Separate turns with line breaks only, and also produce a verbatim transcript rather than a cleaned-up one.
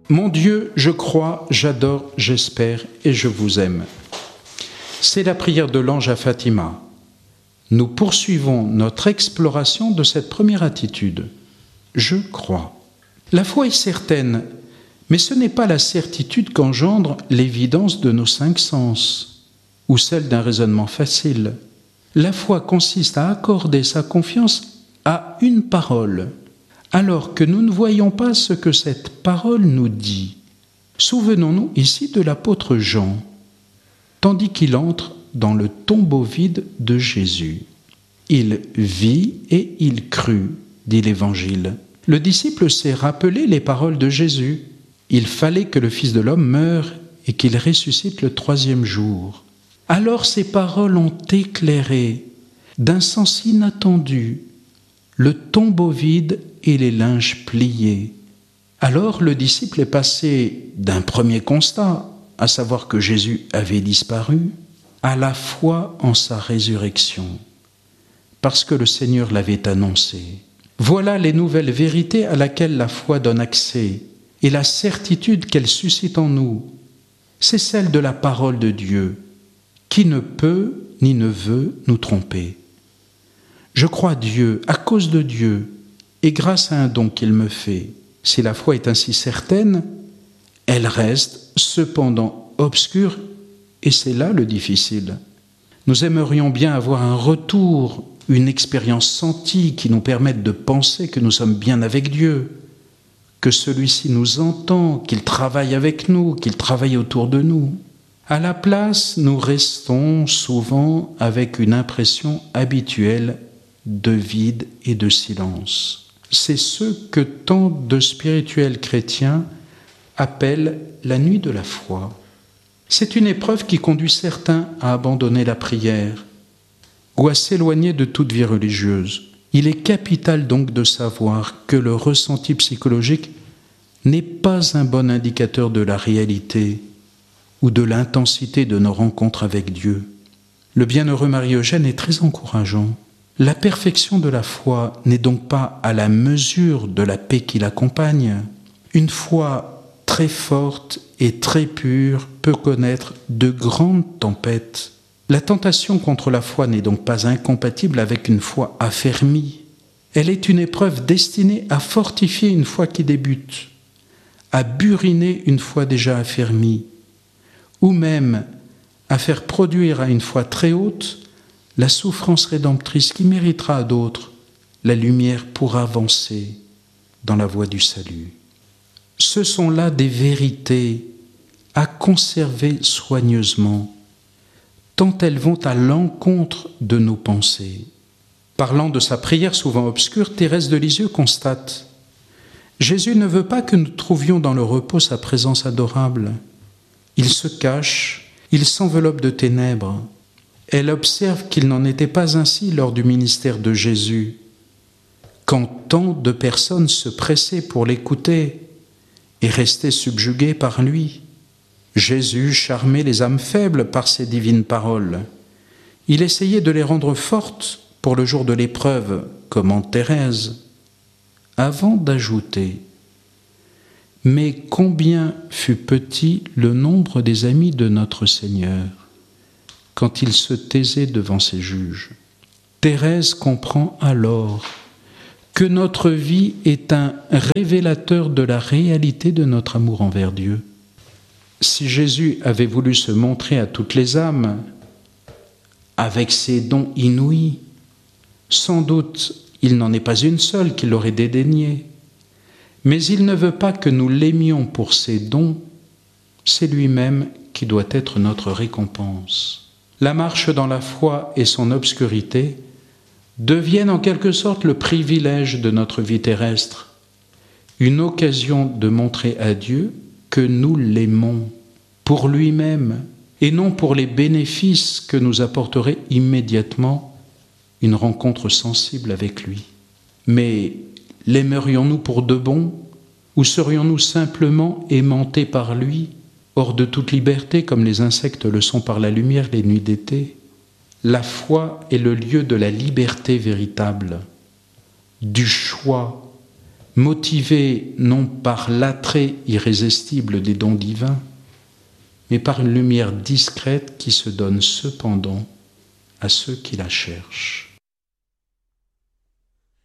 Mon Dieu, je crois, j'adore, j'espère et je vous aime. C'est la prière de l'ange à Fatima. Nous poursuivons notre exploration de cette première attitude. Je crois. La foi est certaine, mais ce n'est pas la certitude qu'engendre l'évidence de nos cinq sens, ou celle d'un raisonnement facile. La foi consiste à accorder sa confiance à une parole, alors que nous ne voyons pas ce que cette parole nous dit. Souvenons-nous ici de l'apôtre Jean, tandis qu'il entre dans le tombeau vide de Jésus. Il vit et il crut, dit l'Évangile. Le disciple s'est rappelé les paroles de Jésus. Il fallait que le Fils de l'homme meure et qu'il ressuscite le troisième jour. Alors ces paroles ont éclairé, d'un sens inattendu, le tombeau vide et les linges pliés. Alors le disciple est passé d'un premier constat, à savoir que Jésus avait disparu, à la foi en sa résurrection, parce que le Seigneur l'avait annoncé. Voilà les nouvelles vérités à laquelle la foi donne accès, et la certitude qu'elle suscite en nous, c'est celle de la parole de Dieu, qui ne peut ni ne veut nous tromper. Je crois Dieu à cause de Dieu, et grâce à un don qu'il me fait. Si la foi est ainsi certaine, elle reste cependant obscure, et c'est là le difficile. Nous aimerions bien avoir un retour, une expérience sentie qui nous permette de penser que nous sommes bien avec Dieu, que celui-ci nous entend, qu'il travaille avec nous, qu'il travaille autour de nous. À la place, nous restons souvent avec une impression habituelle de vide et de silence. C'est ce que tant de spirituels chrétiens appellent la nuit de la foi. C'est une épreuve qui conduit certains à abandonner la prière ou à s'éloigner de toute vie religieuse. Il est capital donc de savoir que le ressenti psychologique n'est pas un bon indicateur de la réalité ou de l'intensité de nos rencontres avec Dieu. Le bienheureux Marie-Eugène est très encourageant. La perfection de la foi n'est donc pas à la mesure de la paix qui l'accompagne. Une foi très forte et très pure peut connaître de grandes tempêtes. La tentation contre la foi n'est donc pas incompatible avec une foi affermie. Elle est une épreuve destinée à fortifier une foi qui débute, à buriner une foi déjà affermie, ou même à faire produire à une foi très haute la souffrance rédemptrice qui méritera à d'autres la lumière pour avancer dans la voie du salut. Ce sont là des vérités à conserver soigneusement, tant elles vont à l'encontre de nos pensées. Parlant de sa prière souvent obscure, Thérèse de Lisieux constate « Jésus ne veut pas que nous trouvions dans le repos sa présence adorable. Il se cache, il s'enveloppe de ténèbres. » Elle observe qu'il n'en était pas ainsi lors du ministère de Jésus, quand tant de personnes se pressaient pour l'écouter et restaient subjuguées par lui. Jésus charmait les âmes faibles par ses divines paroles. Il essayait de les rendre fortes pour le jour de l'épreuve, comme en Thérèse, avant d'ajouter « Mais combien fut petit le nombre des amis de notre Seigneur ?» quand il se taisait devant ses juges. Thérèse comprend alors que notre vie est un révélateur de la réalité de notre amour envers Dieu. Si Jésus avait voulu se montrer à toutes les âmes, avec ses dons inouïs, sans doute il n'en est pas une seule qui l'aurait dédaigné. Mais il ne veut pas que nous l'aimions pour ses dons, c'est lui-même qui doit être notre récompense. La marche dans la foi et son obscurité deviennent en quelque sorte le privilège de notre vie terrestre, une occasion de montrer à Dieu que nous l'aimons pour lui-même et non pour les bénéfices que nous apporterait immédiatement une rencontre sensible avec lui. Mais l'aimerions-nous pour de bon ou serions-nous simplement aimantés par lui, hors de toute liberté, comme les insectes le sont par la lumière les nuits d'été? La foi est le lieu de la liberté véritable, du choix, motivée non par l'attrait irrésistible des dons divins, mais par une lumière discrète qui se donne cependant à ceux qui la cherchent.